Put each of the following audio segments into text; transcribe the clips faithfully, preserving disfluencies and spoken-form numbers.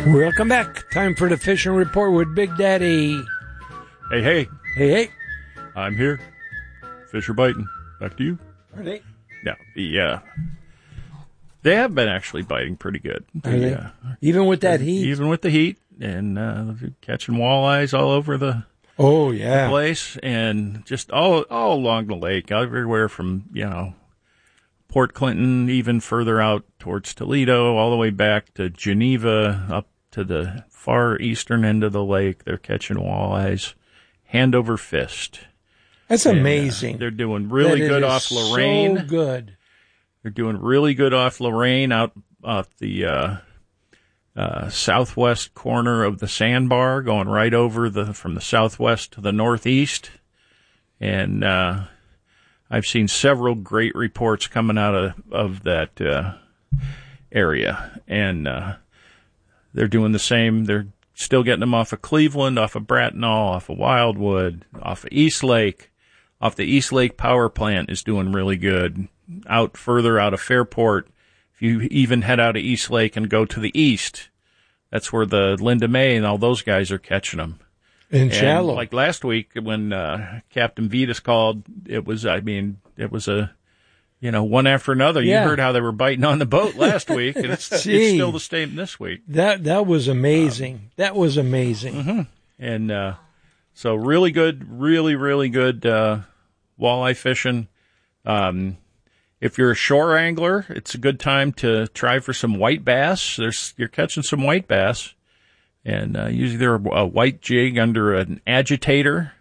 Welcome back. Time for the fishing report with Big Daddy. Hey, hey. Hey, hey. I'm here. Fish are biting. Back to you. Are they? No, the, uh, they have been actually biting pretty good. Are The, they? Uh, Even with that heat? Even with the heat. And uh, catching walleyes all over the, oh, yeah. the place. And just all, all along the lake, everywhere from, you know, Port Clinton, even further out towards Toledo, all the way back to Geneva, up to the far eastern end of the lake. They're catching walleyes hand over fist. That's and, amazing. Uh, they're doing really that good off Lorraine. So good. They're doing really good off Lorraine, out off the uh, uh, southwest corner of the sandbar, going right over the from the southwest to the northeast. And uh, I've seen several great reports coming out of of that uh, area, and uh, they're doing the same. They're still getting them off of Cleveland, off of Bracknell, off of Wildwood, off of East Lake. Off the East Lake Power Plant is doing really good. Out further out of Fairport, if you even head out of East Lake and go to the east, that's where the Linda May and all those guys are catching them. In shallow. Like last week when uh, Captain Vitas called, it was, I mean, it was a, you know, one after another. Yeah. You heard how they were biting on the boat last week, and it's, it's still the same this week. That that was amazing. Um, that was amazing. Mm-hmm. And uh, so really good, really, really good uh, walleye fishing. Um, if you're a shore angler, it's a good time to try for some white bass. There's you're catching some white bass, and uh, usually they're a white jig under an agitator,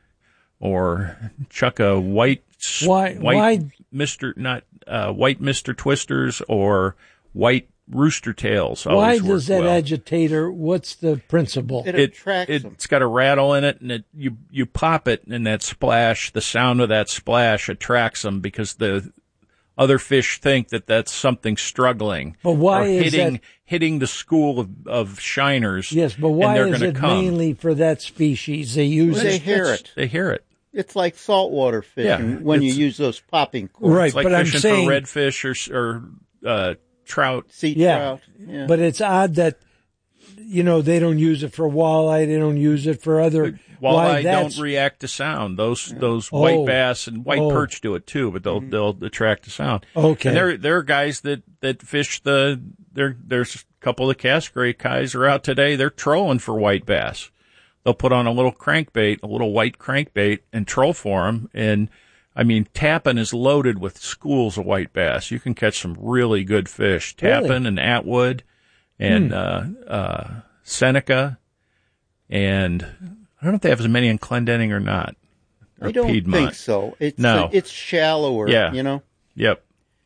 or chuck a white why, white why? Mister not uh, white Mister Twisters or white rooster tails. Why does that well. agitator? What's the principle? It, It, attracts it, them. it's got a rattle in it, and it, you you pop it, and that splash, the sound of that splash attracts them because the other fish think that that's something struggling. But why or is hitting, that? Hitting the school of, of shiners. Yes, but and why they're is gonna it come. mainly for that species? They use Well, they it. hear it. They hear it. It's like saltwater fishing Yeah, when you it's- use those popping cords. Right, It's like but I'm fishing saying, for redfish or, or uh, trout. Sea yeah, trout. Yeah. but it's odd that you know they don't use it for walleye. They don't use it for other. why Walleye that's, don't react to sound. Those those Oh. white bass and white Oh. perch do it too, but they'll Mm-hmm. they'll attract to sound. Okay. And there there are guys that, that fish the there there's a couple of the Cascade guys are out today. They're trolling for white bass. They'll put on a little crankbait, a little white crankbait, and troll for them. And I mean, Tappan is loaded with schools of white bass. You can catch some really good fish. Really? Tappan and Atwood and Hmm. uh, uh, Seneca, and I don't know if they have as many in Clendenning or not. Or I don't Piedmont. think so. It's No. it's shallower. Yeah. You know. Yep.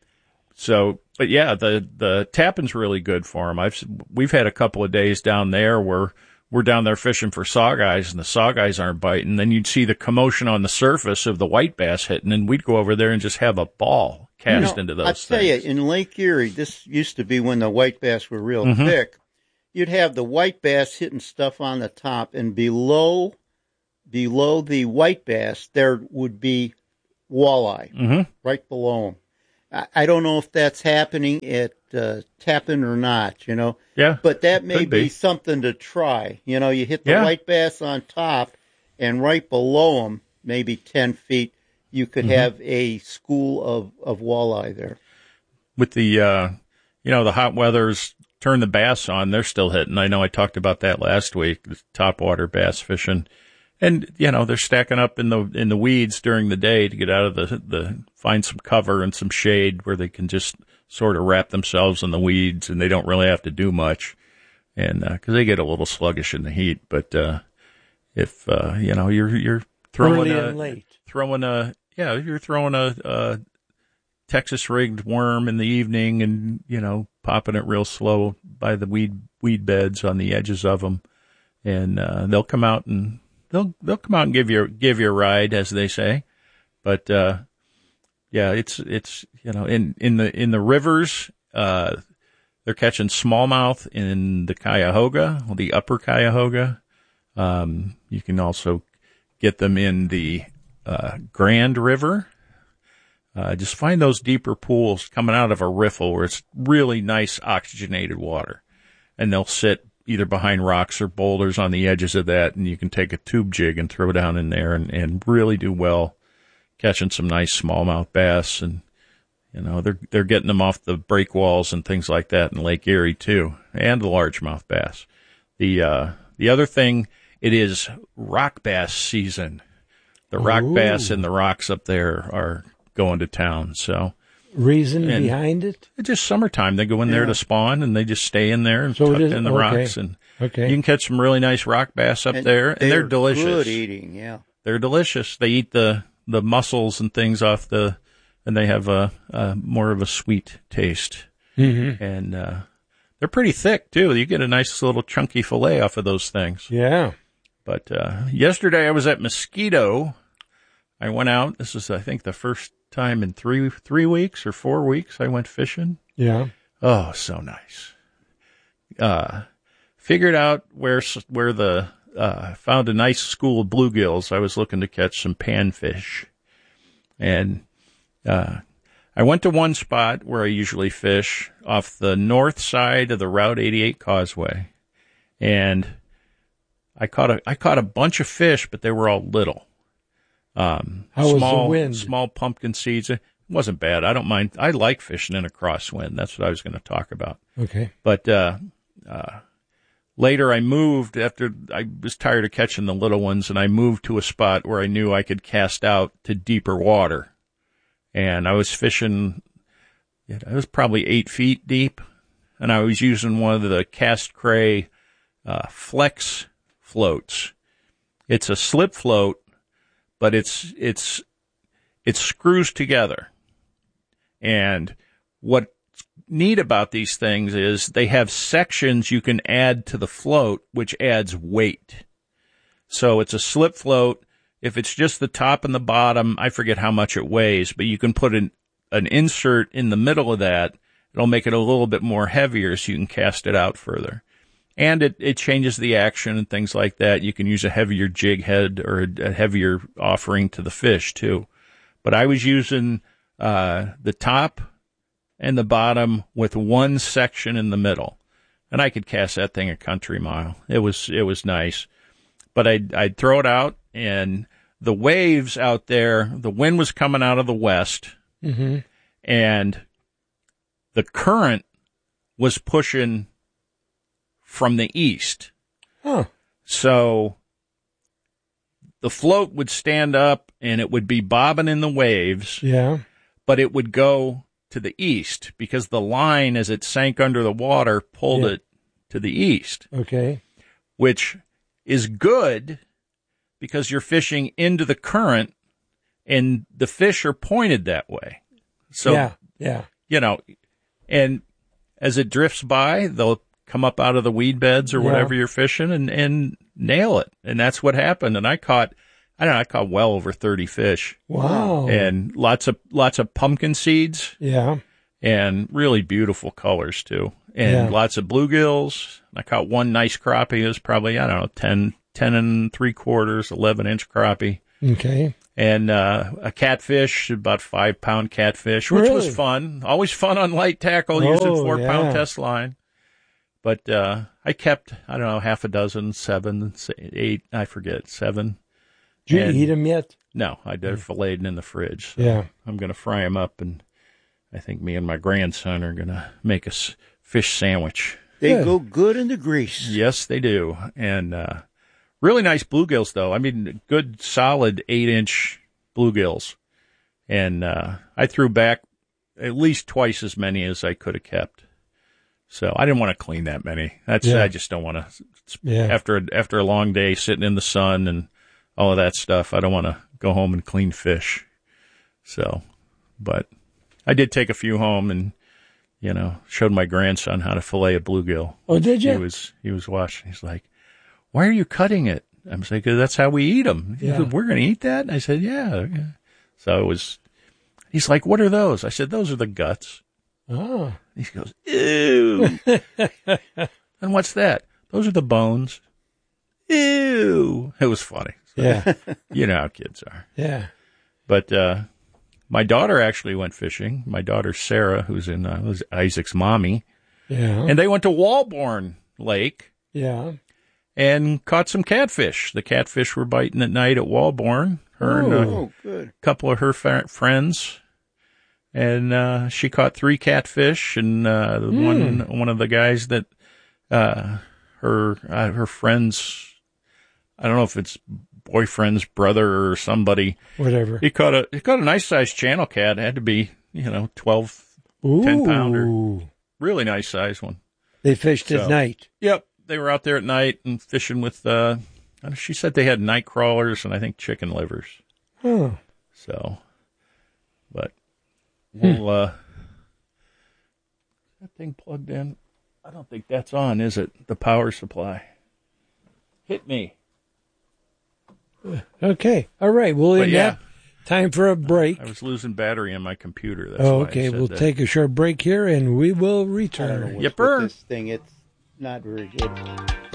So, but yeah, the the Tappan's really good for them. I've we've had a couple of days down there where we're down there fishing for sawguys, and the sawguys aren't biting. Then you'd see the commotion on the surface of the white bass hitting, and we'd go over there and just have a ball cast You know, into those I'll tell you, things. in Lake Erie, this used to be when the white bass were real Mhm. thick. You'd have the white bass hitting stuff on the top, and below, below the white bass, there would be walleye Mm-hmm. right below them. I, I don't know if that's happening at uh, Tappan or not, you know. Yeah, But that may could be. be. something to try. You know, you hit the Yeah. white bass on top, and right below them, maybe ten feet, you could Mhm. have a school of, of walleye there. With the uh, you know the hot weather's turn the bass on, they're still hitting. I know I talked about that last week. The topwater bass fishing. And, you know, they're stacking up in the in the weeds during the day to get out of the, the find some cover and some shade where they can just sort of wrap themselves in the weeds, and they don't really have to do much. And, uh 'cause they get a little sluggish in the heat. But, uh, if, uh, you know, you're, you're throwing early a, and late. throwing a, yeah, you're throwing a, a Texas rigged worm in the evening and, you know, popping it real slow by the weed, weed beds on the edges of them. And, uh, they'll come out and, They'll they'll come out and give you give you a ride, as they say, but uh, yeah, it's it's you know in, in the in the rivers, uh, they're catching smallmouth in the Cuyahoga, the Upper Cuyahoga. Um, you can also get them in the uh, Grand River. Uh, just find those deeper pools coming out of a riffle where it's really nice oxygenated water, and they'll sit either behind rocks or boulders on the edges of that, and you can take a tube jig and throw down in there and, and really do well catching some nice smallmouth bass. And, you know, they're they're getting them off the break walls and things like that in Lake Erie too, and the largemouth bass. The uh, the other thing, it is rock bass season. The rock Ooh. bass in the rocks up there are going to town. So reason and behind it? it's just summertime. They go in there Yeah. to spawn, and they just stay in there and So it tucked is- in the okay. rocks. And Okay. you can catch some really nice rock bass up And there, and they're, delicious. Good eating, yeah. They're delicious. They eat the, the mussels and things off the, and they have a, a more of a sweet taste. Mm-hmm. And uh, they're pretty thick too. You get a nice little chunky fillet off of those things. Yeah. But uh, yesterday I was at Mosquito. I went out. This is, I think, the first time in three three weeks or four weeks I went fishing. Yeah. Oh, so nice. Uh, figured out where where the uh, found a nice school of bluegills. I was looking to catch some panfish, and uh, I went to one spot where I usually fish off the north side of the Route eighty-eight Causeway, and I caught a I caught a bunch of fish, but they were all little. Um, How was the small, wind? small pumpkin seeds. It wasn't bad. I don't mind. I like fishing in a crosswind. That's what I was going to talk about. Okay. But uh, uh, later I moved after I was tired of catching the little ones, and I moved to a spot where I knew I could cast out to deeper water. And I was fishing, it was probably eight feet deep, and I was using one of the Cast Cray uh, Flex floats. It's a slip float, but it's it's it screws together. And what's neat about these things is they have sections you can add to the float, which adds weight. So it's a slip float. If it's just the top and the bottom, I forget how much it weighs, but you can put an, an insert in the middle of that. It'll make it a little bit more heavier so you can cast it out further. And it, it changes the action and things like that. You can use a heavier jig head or a, a heavier offering to the fish too. But I was using uh the top and the bottom with one section in the middle, and I could cast that thing a country mile. It was it was nice. But I'd, I'd throw it out, and the waves out there, the wind was coming out of the west, Mm-hmm. and the current was pushing from the east. Huh. So the float would stand up, and it would be bobbing in the waves, Yeah. but it would go to the east because the line, as it sank under the water, pulled Yeah. it to the east, Okay. which is good because you're fishing into the current and the fish are pointed that way. So, yeah. Yeah. you know, and as it drifts by, they'll come up out of the weed beds or Yeah. whatever you're fishing and, and nail it. And that's what happened. And I caught, I don't know, I caught well over thirty fish Wow. and lots of, lots of pumpkin seeds Yeah. and really beautiful colors too. And Yeah. lots of bluegills. I caught one nice crappie. It was probably, I don't know, ten, ten and three quarters, eleven inch crappie. Okay. And uh, a catfish, about five pound catfish, which Really? was fun. Always fun on light tackle using Oh, four pound yeah. test line. But uh, I kept, I don't know, half a dozen, seven, s- eight, I forget, seven. Did you And- eat them yet? No, I did filleted in the fridge. So Yeah. I'm going to fry them up, and I think me and my grandson are going to make a s- fish sandwich. They Good. go good in the grease. Yes, they do. And uh, really nice bluegills, though. I mean, good, solid eight-inch bluegills. And uh, I threw back at least twice as many as I could have kept. So I didn't want to clean that many. That's Yeah. I just don't want to. Yeah. After a, after a long day sitting in the sun and all of that stuff, I don't want to go home and clean fish. So, but I did take a few home and, you know, showed my grandson how to fillet a bluegill. Oh, did you? He was he was watching. He's like, "Why are you cutting it?" I'm saying, "'Cause that's how we eat them." He Yeah. said, "We're going to eat that?" And I said, "Yeah." So it was. He's like, "What are those?" I said, "Those are the guts." Oh. He goes, "Ew." And what's that? Those are the bones. Ew. It was funny. So, Yeah. you know how kids are. Yeah. But uh, my daughter actually went fishing. My daughter Sarah, who's in uh, was Isaac's mommy, Yeah. and they went to Walborn Lake. Yeah. and caught some catfish. The catfish were biting at night at Walborn. Her and a Oh, good. couple of her fa- friends. And uh, she caught three catfish, and uh, Mm. one one of the guys that uh, her uh, her friends, I don't know if it's boyfriend's brother or somebody. Whatever. He caught a he caught a nice sized channel cat. It had to be you know twelve, ten pounder, Ooh. really nice size one. They fished So- at night. Yep, they were out there at night and fishing with. Uh, she said they had night crawlers and I think chicken livers. Oh. So, but we'll, uh, that thing plugged in? I don't think that's on, is it? The power supply. Hit me. Okay. All right. Well, But in yeah. that, time for a break. I was losing battery on my computer. That's Oh, why I okay. said We'll that. take a short break here and we will I don't know return. what's Yipper. with this thing. It's not very good.